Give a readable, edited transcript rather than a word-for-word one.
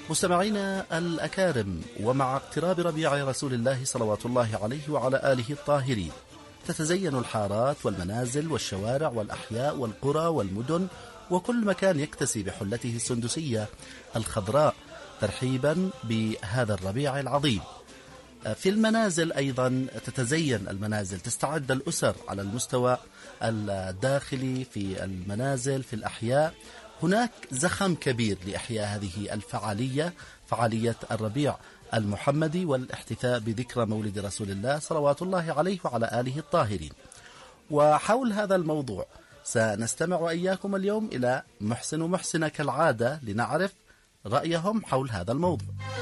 مستمعينا الأكارم، ومع اقتراب ربيع رسول الله صلوات الله عليه وعلى آله الطاهرين تتزين الحارات والمنازل والشوارع والأحياء والقرى والمدن وكل مكان يكتسي بحلته السندسية الخضراء ترحيبا بهذا الربيع العظيم. في المنازل أيضا تتزين المنازل، تستعد الأسر على المستوى الداخلي في المنازل في الأحياء. هناك زخم كبير لإحياء هذه الفعالية، فعالية الربيع المحمدي والاحتفاء بذكرى مولد رسول الله صلوات الله عليه وعلى آله الطاهرين. وحول هذا الموضوع سنستمع وإياكم اليوم إلى محسن ومحسنة كالعادة لنعرف رأيهم حول هذا الموضوع.